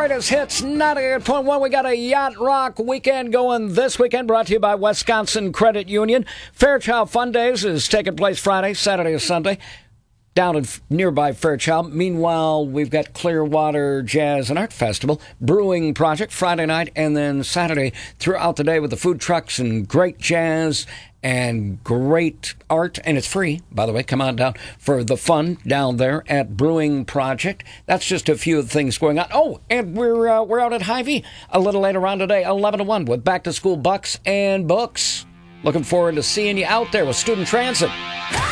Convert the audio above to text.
greatest hits, 98.1. We got a Yacht Rock weekend going this weekend, brought to you by Wisconsin Credit Union. Fairchild Fun Days is taking place Friday, Saturday, and Sunday down in nearby Fairchild. Meanwhile, we've got Clearwater Jazz and Art Festival, Brewing Project Friday night, and then Saturday throughout the day with the food trucks and great jazz and great art, and it's free, by the way. Come on down for the fun down there at Brewing Project. That's just a few of the things going on. Oh, and we're out at Hy-Vee a little later on today, 11 to 1, with back-to-school bucks and books. Looking forward to seeing you out there with Student Transit.